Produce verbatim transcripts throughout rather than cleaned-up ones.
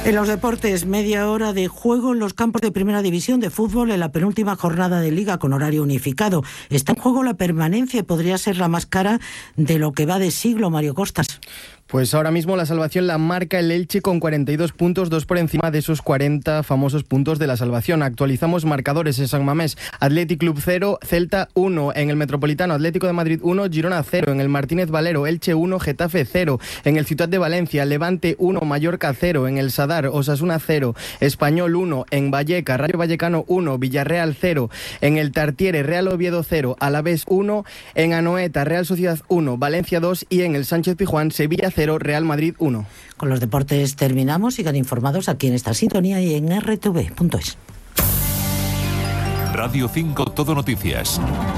En los deportes, media hora de juego en los campos de Primera División de fútbol en la penúltima jornada de Liga con horario unificado. Está en juego la permanencia y podría ser la más cara de lo que va de siglo, Mario Costas. Pues ahora mismo la salvación la marca el Elche con cuarenta y dos puntos, dos por encima de esos cuarenta famosos puntos de la salvación. Actualizamos marcadores en San Mamés: Athletic Club cero, Celta uno. En el Metropolitano, Atlético de Madrid uno, Girona cero. En el Martínez Valero, Elche uno, Getafe cero. En el Ciutat de Valencia, Levante uno, Mallorca cero. En el Sadar, Osasuna cero, Español uno. En Valleca, Rayo Vallecano uno, Villarreal cero. En el Tartiere, Real Oviedo cero, Alavés uno. En Anoeta, Real Sociedad uno, Valencia dos. Y en el Sánchez Pizjuán, Sevilla cero, Real Madrid uno. Con los deportes terminamos. Sigan informados aquí en esta sintonía y en erre te ve punto es. Radio cinco Todo Noticias.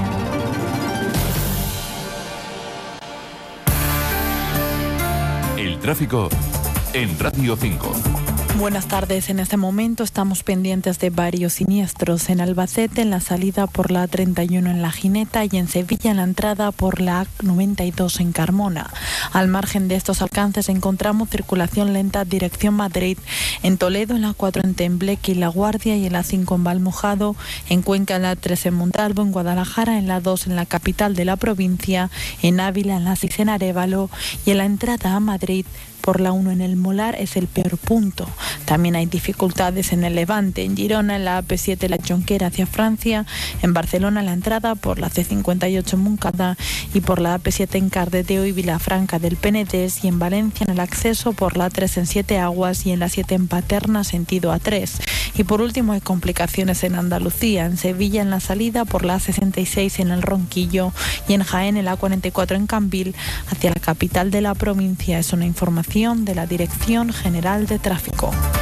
El tráfico en Radio cinco. Buenas tardes. En este momento estamos pendientes de varios siniestros. En Albacete, en la salida por la A treinta y uno en La Gineta, y en Sevilla, en la entrada por la A noventa y dos en Carmona. Al margen de estos alcances encontramos circulación lenta dirección Madrid. En Toledo, en la cuatro en Tembleque y La Guardia, y en la cinco en Valmojado. En Cuenca, en la tres en Montalvo. En Guadalajara, en la dos en la capital de la provincia. En Ávila, en la seis en Arévalo. Y en la entrada a Madrid por la uno en el Molar es el peor punto. También hay dificultades en el Levante, en Girona, en la A P siete La Jonquera hacia Francia, en Barcelona la entrada por la C cincuenta y ocho en Montcada y por la A P siete en Cardedeu y Vilafranca del Penedés, y en Valencia en el acceso por la A tres en Siete Aguas y en la siete en Paterna sentido A tres. Y por último hay complicaciones en Andalucía, en Sevilla en la salida por la A sesenta y seis en el Ronquillo y en Jaén en la A cuarenta y cuatro en Cambil hacia la capital de la provincia. Es una información de la Dirección General de Tráfico.